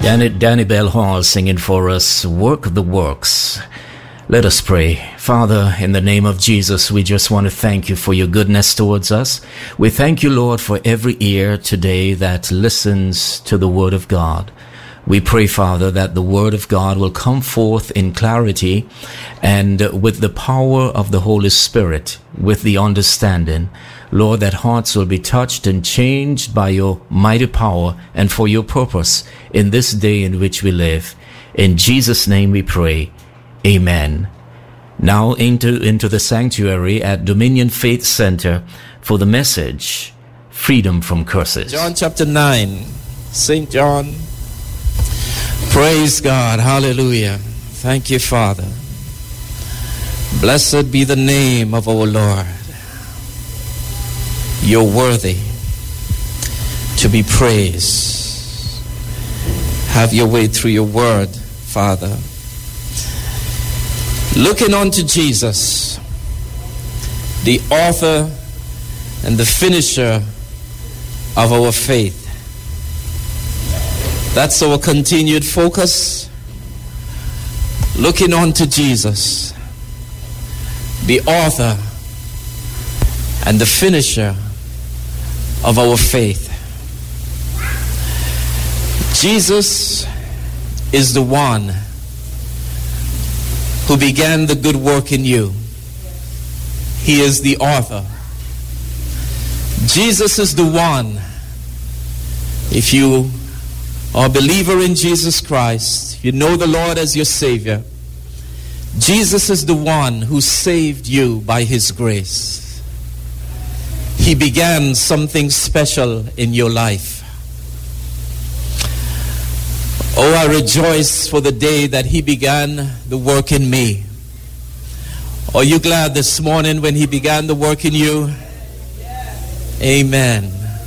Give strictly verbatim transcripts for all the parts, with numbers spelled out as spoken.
Danny, Danny Bell Hall singing for us, Work the Works. Let us pray. Father, in the name of Jesus, we just want to thank you for your goodness towards us. We thank you, Lord, for every ear today that listens to the word of God. We pray, Father, that the word of God will come forth in clarity and with the power of the Holy Spirit, with the understanding, Lord, that hearts will be touched and changed by your mighty power and for your purpose in this day in which we live. In Jesus' name we pray. Amen. Now into, into the sanctuary at Dominion Faith Center for the message, Freedom from Curses. John chapter nine, Saint John. Praise God. Hallelujah. Thank you, Father. Blessed be the name of our Lord. You're worthy to be praised. Have your way through your word, Father. Looking unto Jesus, the author and the finisher of our faith. That's our continued focus. Looking unto Jesus, the author and the finisher of our faith. Jesus is the one who began the good work in you. He is the author. Jesus is the one, if you are a believer in Jesus Christ, you know the Lord as your Savior, Jesus is the one who saved you by His grace. He began something special in your life. Oh, I rejoice for the day that He began the work in me. Are you glad this morning when He began the work in you? Yes. Amen.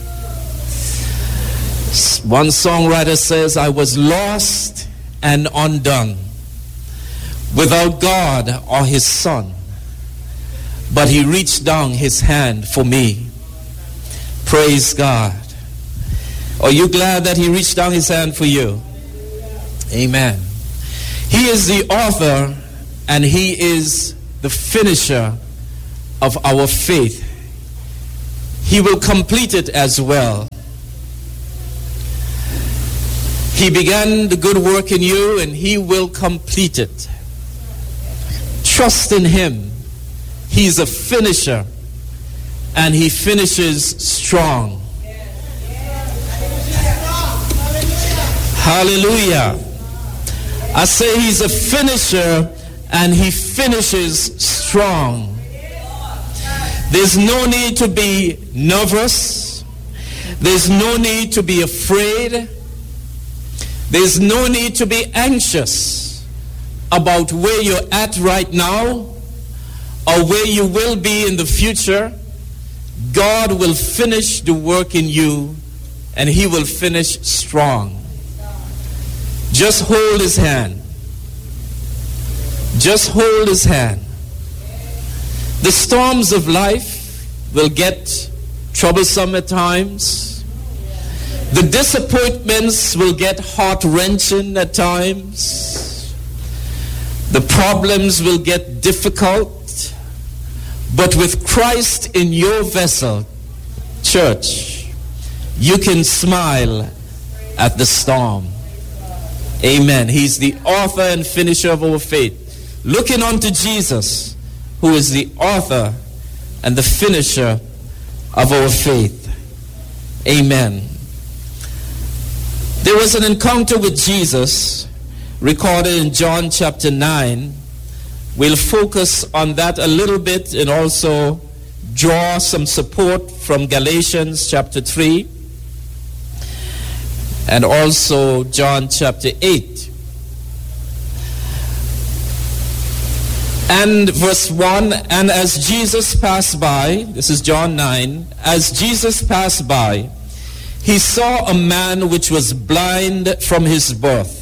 One songwriter says, I was lost and undone, without God or His Son, but He reached down His hand for me. Praise God. Are you glad that He reached down His hand for you? Amen. He is the author and He is the finisher of our faith. He will complete it as well. He began the good work in you and He will complete it. Trust in Him. He's a finisher and He finishes strong. Hallelujah. I say He's a finisher and He finishes strong. There's no need to be nervous. There's no need to be afraid. There's no need to be anxious about where you're at right now or where you will be in the future. God will finish the work in you and He will finish strong. Just hold His hand. Just hold His hand. The storms of life will get troublesome at times. The disappointments will get heart-wrenching at times. The problems will get difficult. But with Christ in your vessel, church, you can smile at the storm. Amen. He's the author and finisher of our faith. Looking unto Jesus, who is the author and the finisher of our faith. Amen. There was an encounter with Jesus recorded in John chapter nine. We'll focus on that a little bit and also draw some support from Galatians chapter three. And also John chapter eight. And verse one, and as Jesus passed by, this is John nine, as Jesus passed by, He saw a man which was blind from his birth.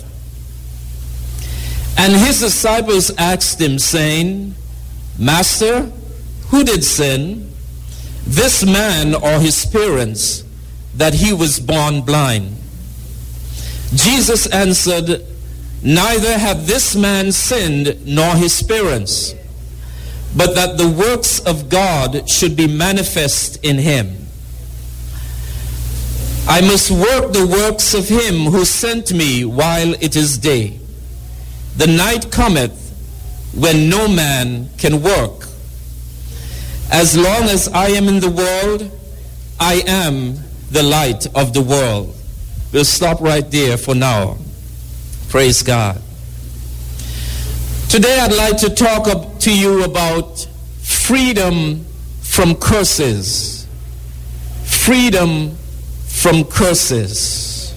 And His disciples asked Him, saying, Master, who did sin, this man or his parents, that he was born blind? Jesus answered, neither hath this man sinned nor his parents, but that the works of God should be manifest in him. I must work the works of him who sent me while it is day. The night cometh when no man can work. As long as I am in the world, I am the light of the world. We'll stop right there for now. Praise God. Today I'd like to talk up to you about freedom from curses. Freedom from curses.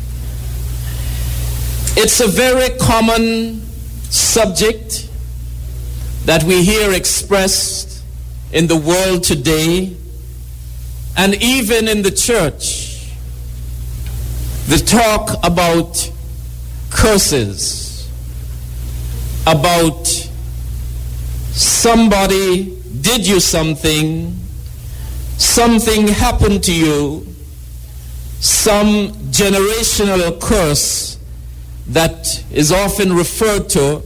It's a very common subject that we hear expressed in the world today, and even in the church. The talk about curses, about somebody did you something, something happened to you, some generational curse that is often referred to.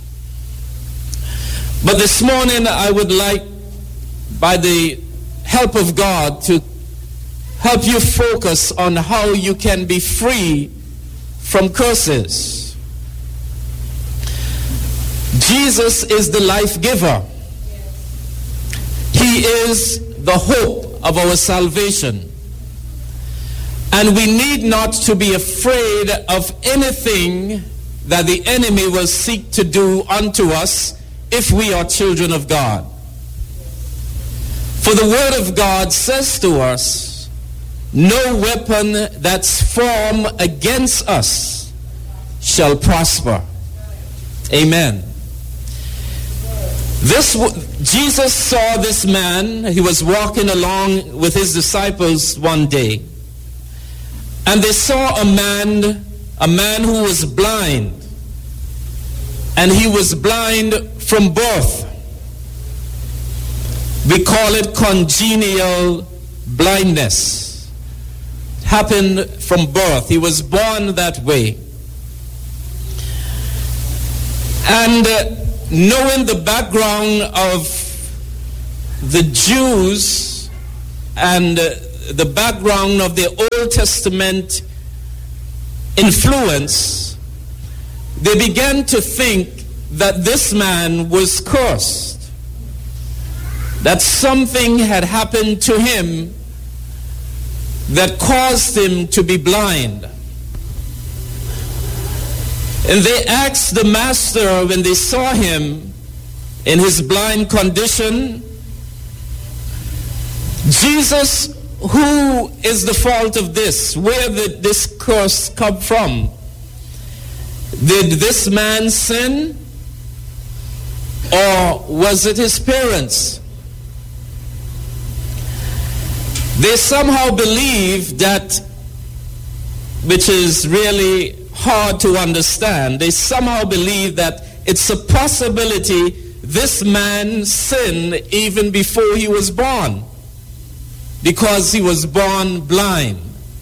But this morning I would like, by the help of God, to help you focus on how you can be free from curses. Jesus is the life giver. He is the hope of our salvation. And we need not to be afraid of anything that the enemy will seek to do unto us if we are children of God. For the word of God says to us, no weapon that's formed against us shall prosper. Amen. This Jesus saw this man. He was walking along with his disciples one day, and they saw a man, a man who was blind, and he was blind from birth. We call it congenital blindness. It happened from birth. He was born that way. And uh, knowing the background of the Jews and uh, the background of the Old Testament influence, they began to think that this man was cursed, that something had happened to him that caused him to be blind. And they asked the master, when they saw him in his blind condition, Jesus, who is the fault of this? Where did this curse come from? Did this man sin? Or was it his parents? They somehow believe that, which is really hard to understand, they somehow believe that it's a possibility this man sinned even before he was born, because he was born blind.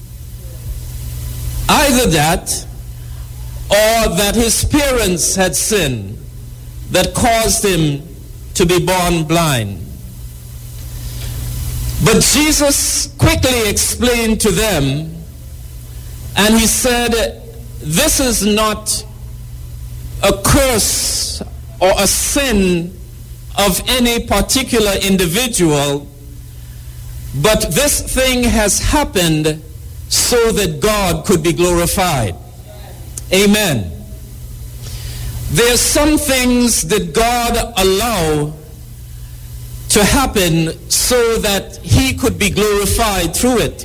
Either that, or that his parents had sinned that caused him to be born blind. But Jesus quickly explained to them, and he said, this is not a curse or a sin of any particular individual, but this thing has happened so that God could be glorified. Amen. There are some things that God allows to happen so that he could be glorified through it.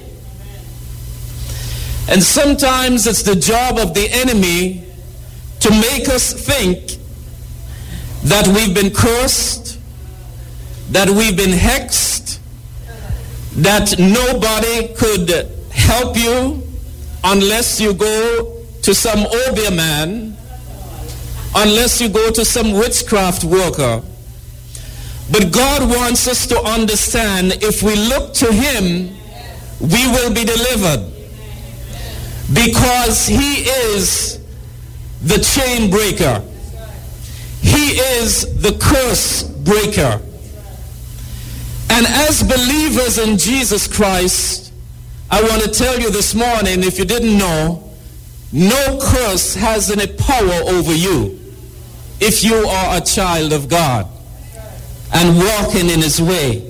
And sometimes it's the job of the enemy to make us think that we've been cursed, that we've been hexed, that nobody could help you unless you go to some obeah man, unless you go to some witchcraft worker. But God wants us to understand, if we look to him, we will be delivered. because he is the chain breaker. He is the curse breaker. And as believers in Jesus Christ, I want to tell you this morning, if you didn't know, no curse has any power over you if you are a child of God and walking in his way.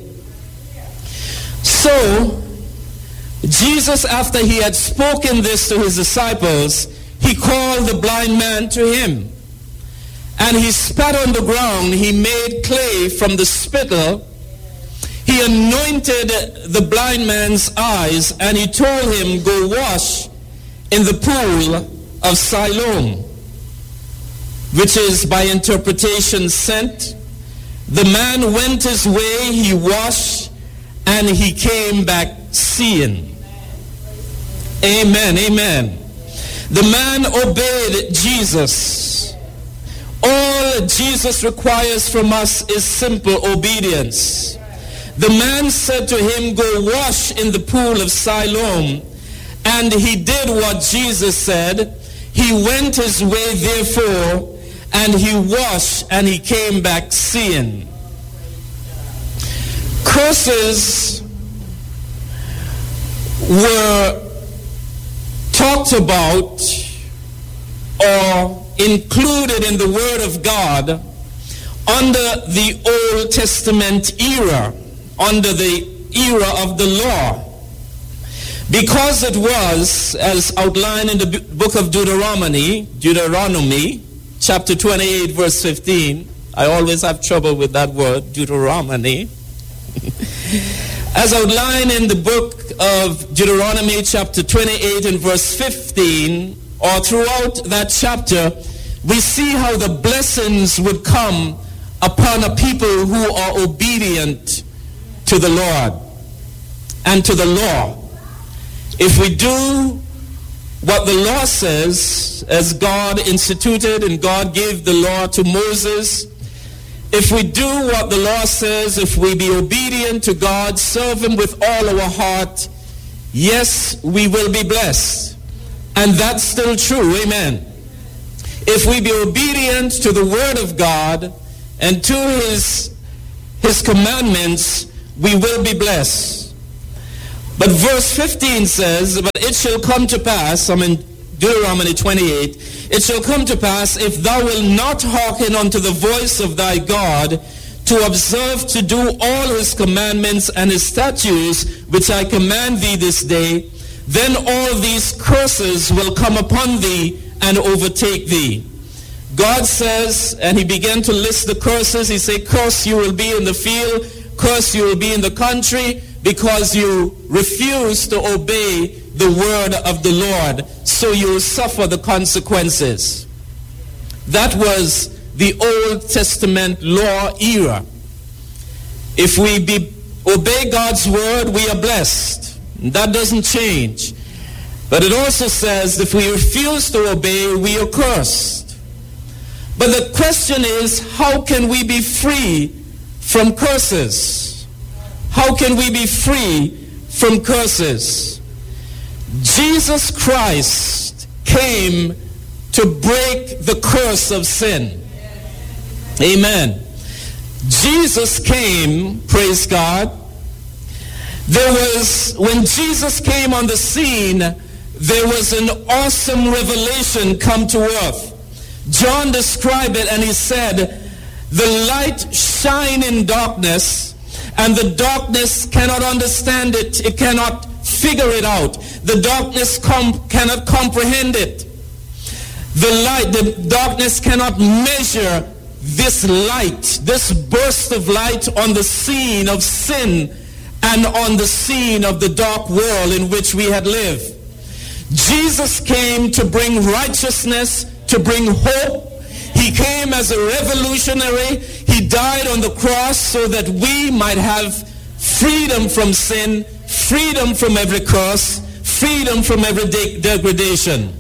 So, Jesus, after he had spoken this to his disciples, he called the blind man to him. And he spat on the ground. He made clay from the spittle. He anointed the blind man's eyes, and he told him, go wash in the pool of Siloam, which is by interpretation sent. The man went his way, he washed, and he came back seeing. Amen, amen. The man obeyed Jesus. All Jesus requires from us is simple obedience. The man said to him, go wash in the pool of Siloam. And he did what Jesus said. He went his way therefore, and he washed, and he came back seeing. Curses were talked about or included in the Word of God under the Old Testament era, under the era of the law. Because it was, as outlined in the book of Deuteronomy, Deuteronomy, chapter twenty-eight, verse fifteen. I always have trouble with that word, Deuteronomy. As outlined in the book of Deuteronomy, chapter twenty-eight, and verse fifteen, or throughout that chapter, we see how the blessings would come upon a people who are obedient to the Lord and to the law. If we do what the law says, as God instituted and God gave the law to Moses, if we do what the law says, if we be obedient to God, serve him with all our heart, yes, we will be blessed. And that's still true, amen. If we be obedient to the word of God and to his, his commandments, we will be blessed. But verse fifteen says, but it shall come to pass, I'm in Deuteronomy twenty-eight, it shall come to pass, if thou wilt not hearken unto the voice of thy God, to observe to do all his commandments and his statutes, which I command thee this day, then all these curses will come upon thee and overtake thee. God says, and he began to list the curses. He said, curse you will be in the field, curse you will be in the country, because you refuse to obey the word of the Lord, so you will suffer the consequences. That was the Old Testament law era. If we be, obey God's word, we are blessed. That doesn't change. But it also says if we refuse to obey, we are cursed. But the question is, how can we be free from curses? How can we be free from curses? Jesus Christ came to break the curse of sin. Amen. Jesus came, praise God. There was, when Jesus came on the scene, there was an awesome revelation come to earth. John described it and he said, the light shine in darkness, and the darkness cannot understand it. It cannot figure it out. The darkness com- cannot comprehend it. The light, the darkness cannot measure this light, this burst of light on the scene of sin and on the scene of the dark world in which we had lived. Jesus came to bring righteousness, to bring hope. He came as a revolutionary. He died on the cross so that we might have freedom from sin, freedom from every curse, freedom from every de- degradation.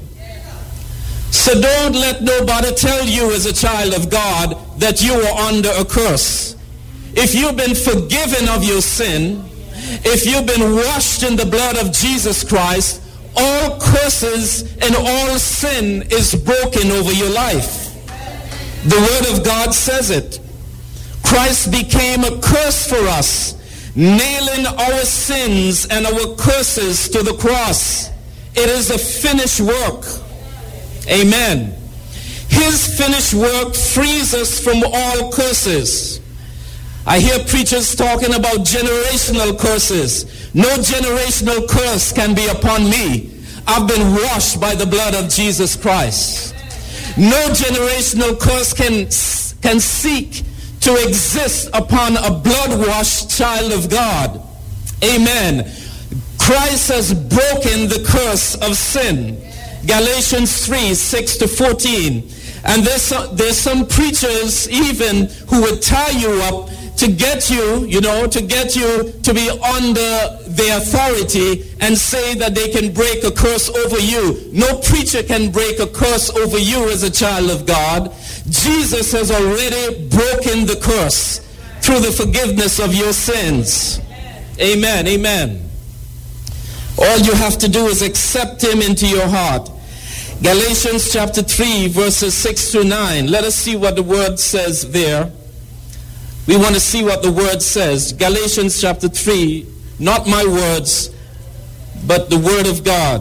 So don't let nobody tell you as a child of God that you are under a curse. If you've been forgiven of your sin, if you've been washed in the blood of Jesus Christ, all curses and all sin is broken over your life. The Word of God says it. Christ became a curse for us, nailing our sins and our curses to the cross. It is a finished work. Amen. His finished work frees us from all curses. I hear preachers talking about generational curses. No generational curse can be upon me. I've been washed by the blood of Jesus Christ. No generational curse can, can seek to exist upon a blood-washed child of God. Amen. Christ has broken the curse of sin. Galatians three, six to fourteen. And there's some, there's some preachers even who would tie you up to get you, you know, to get you to be under their authority and say that they can break a curse over you. No preacher can break a curse over you as a child of God. Jesus has already broken the curse through the forgiveness of your sins. Amen, amen. All you have to do is accept him into your heart. Galatians chapter three, verses six to nine. Let us see what the word says there. We want to see what the word says. Galatians chapter three, not my words, but the word of God.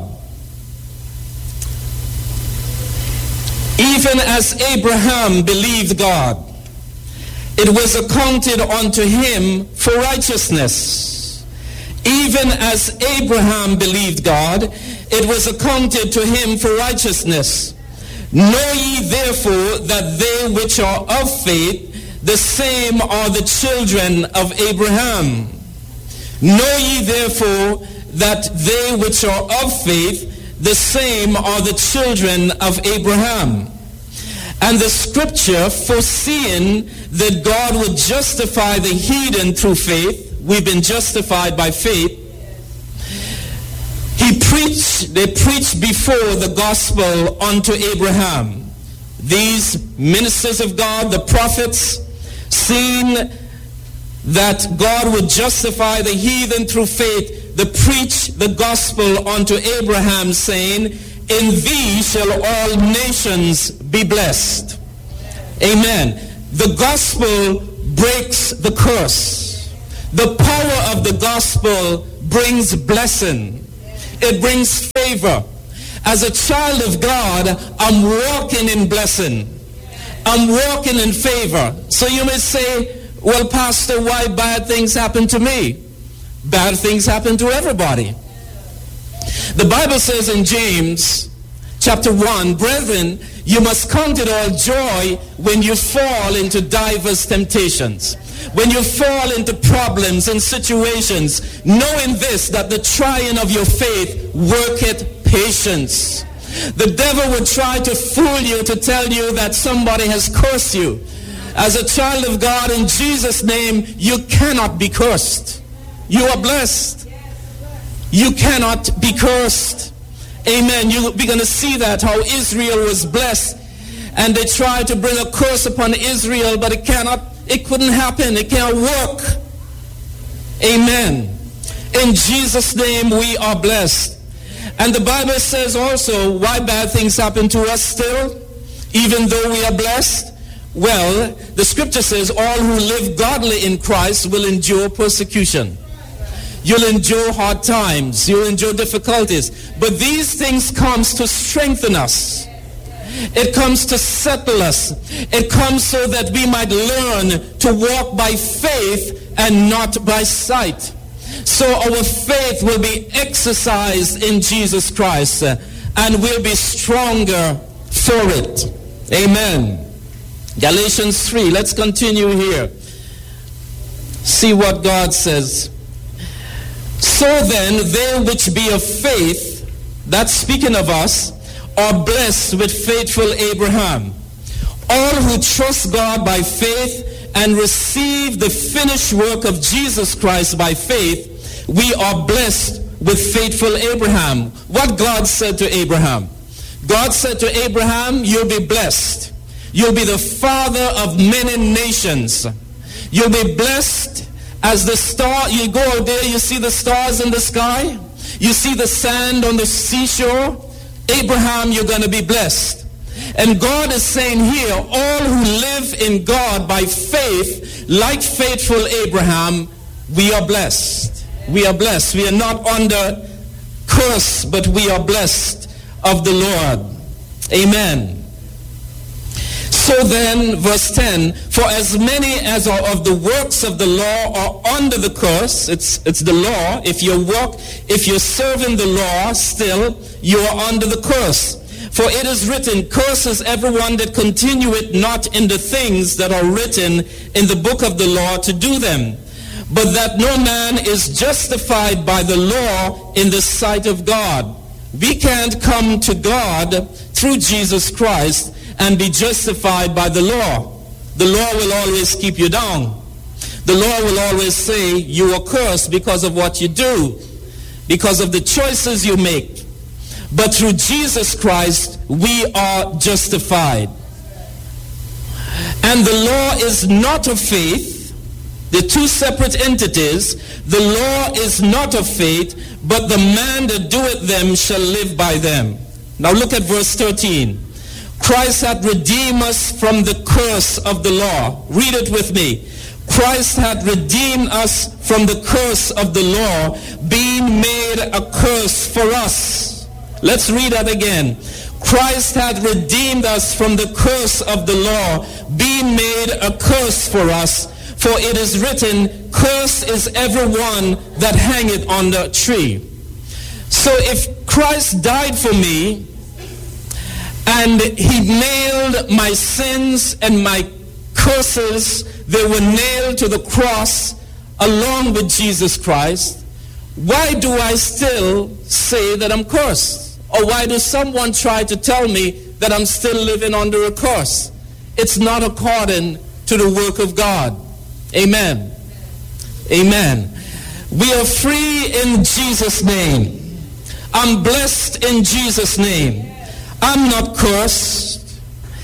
Even as Abraham believed God, it was accounted unto him for righteousness. Even as Abraham believed God, it was accounted to him for righteousness. Know ye therefore that they which are of faith, the same are the children of Abraham. Know ye therefore that they which are of faith, the same are the children of Abraham. And the scripture, foreseeing that God would justify the heathen through faith, we've been justified by faith, he preached, they preached before the gospel unto Abraham. These ministers of God, the prophets, seeing that God would justify the heathen through faith, they preached the gospel unto Abraham, saying, in thee shall all nations be blessed. Amen. The gospel breaks the curse. The power of the gospel brings blessing. It brings favor. As a child of God, I'm walking in blessing. I'm walking in favor. So you may say, well, Pastor, why bad things happen to me? Bad things happen to everybody. The Bible says in James chapter one, brethren, you must count it all joy when you fall into diverse temptations, when you fall into problems and situations, knowing this, that the trying of your faith worketh patience. The devil would try to fool you, to tell you that somebody has cursed you. As a child of God, in Jesus' name, you cannot be cursed. You are blessed. You cannot be cursed. Amen. You're going to see that, how Israel was blessed. And they tried to bring a curse upon Israel, but it cannot, it couldn't happen. It can't work. Amen. In Jesus' name, we are blessed. And the Bible says also, why bad things happen to us still, even though we are blessed? Well, the scripture says, all who live godly in Christ will endure persecution. You'll endure hard times. You'll endure difficulties. But these things comes to strengthen us. It comes to settle us. It comes so that we might learn to walk by faith and not by sight. So our faith will be exercised in Jesus Christ, uh, and we'll be stronger for it. Amen. Galatians three. Let's continue here. See what God says. So then, they which be of faith, that's speaking of us, are blessed with faithful Abraham. All who trust God by faith and receive the finished work of Jesus Christ by faith, we are blessed with faithful Abraham. What God said to Abraham? God said to Abraham, you'll be blessed. You'll be the father of many nations. You'll be blessed as the star. You go out there, you see the stars in the sky. You see the sand on the seashore? Abraham, you're going to be blessed. And God is saying here, all who live in God by faith, like faithful Abraham, we are blessed. We are blessed. We are not under curse, but we are blessed of the Lord. Amen. So then, verse ten, for as many as are of the works of the law are under the curse, it's, it's the law. If you work, if you're serving the law still, you are under the curse. For it is written, curses everyone that continueth not in the things that are written in the book of the law to do them. But that no man is justified by the law in the sight of God. We can't come to God through Jesus Christ and be justified by the law. The law will always keep you down. The law will always say you are cursed because of what you do, because of the choices you make. But through Jesus Christ, we are justified. And the law is not of faith. The two separate entities. The law is not of faith, but the man that doeth them shall live by them. Now look at verse thirteen. Christ hath redeemed us from the curse of the law. Read it with me. Christ hath redeemed us from the curse of the law, being made a curse for us. Let's read that again. Christ hath redeemed us from the curse of the law, being made a curse for us. For it is written, cursed is everyone that hangeth on the tree. So if Christ died for me, and he nailed my sins and my curses, they were nailed to the cross along with Jesus Christ, why do I still say that I'm cursed? Or why does someone try to tell me that I'm still living under a curse? It's not according to the work of God. Amen. Amen. We are free in Jesus' name. I'm blessed in Jesus' name. I'm not cursed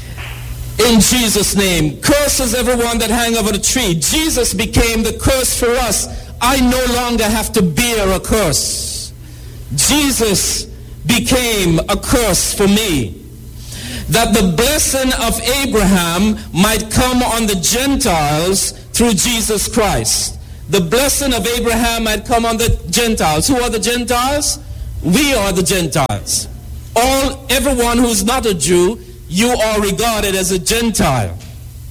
in Jesus' name. Curses everyone that hang over the tree. Jesus became the curse for us. I no longer have to bear a curse. Jesus became a curse for me, that the blessing of Abraham might come on the Gentiles through Jesus Christ. The blessing of Abraham might come on the Gentiles. Who are the Gentiles? We are the Gentiles. All, everyone who's not a Jew, you are regarded as a Gentile.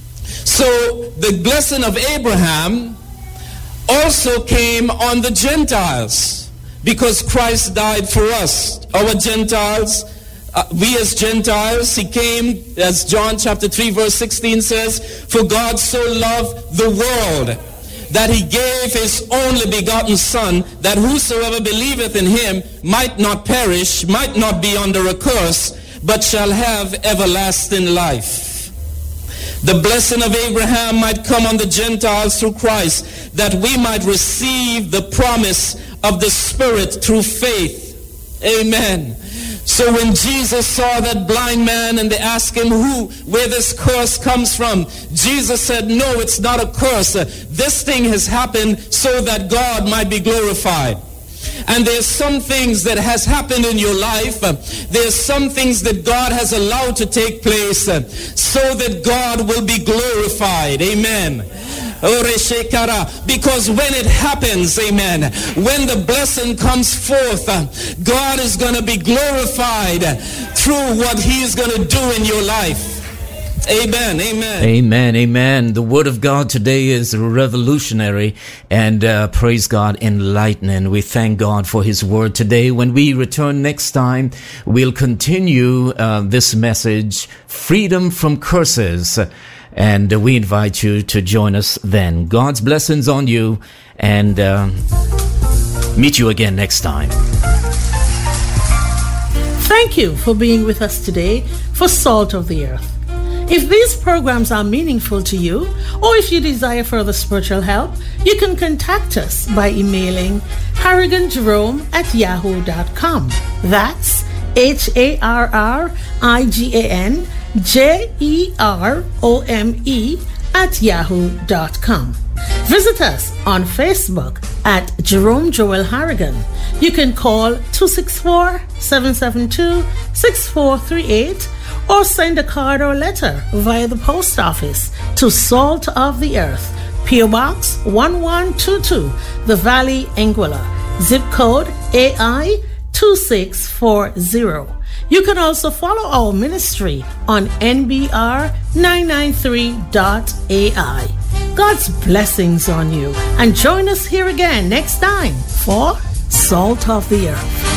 So the blessing of Abraham also came on the Gentiles, because Christ died for us. Our Gentiles, uh, we as Gentiles, he came, as John chapter three verse sixteen says, for God so loved the world that he gave his only begotten Son, that whosoever believeth in him might not perish, might not be under a curse, but shall have everlasting life. The blessing of Abraham might come on the Gentiles through Christ, that we might receive the promise of the Spirit through faith. Amen. So when Jesus saw that blind man and they asked him who, where this curse comes from, Jesus said, no, it's not a curse. This thing has happened so that God might be glorified. And there's some things that has happened in your life. There's some things that God has allowed to take place so that God will be glorified. Amen. Because when it happens, amen, when the blessing comes forth, God is going to be glorified through what he is going to do in your life. Amen, amen. Amen, amen. The word of God today is revolutionary and uh, praise God, enlightening. We thank God for his word today. When we return next time, we'll continue uh, this message, Freedom from Curses. And we invite you to join us then. God's blessings on you, and uh, meet you again next time. Thank you for being with us today for Salt of the Earth. If these programs are meaningful to you, or if you desire further spiritual help, you can contact us by emailing harrigan jerome at yahoo dot com. That's H A R R I G A N J E R O M E at yahoo dot com. Visit us on Facebook at Jerome Joel Harrigan. You can call two six four, seven seven two, six four three eight or send a card or letter via the post office to Salt of the Earth, P O Box one one two two, The Valley, Anguilla, zip code A I two six four zero. You can also follow our ministry on N B R nine nine three dot A I. God's blessings on you, and join us here again next time for Salt of the Earth.